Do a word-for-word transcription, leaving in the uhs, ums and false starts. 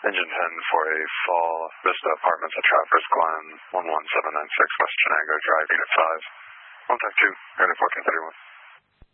Engine ten for a Fall Vista Apartments at Trappers Glen, one one seven nine six West Chenango Drive, Unit five. Contact two, Airline fourteen thirty-one.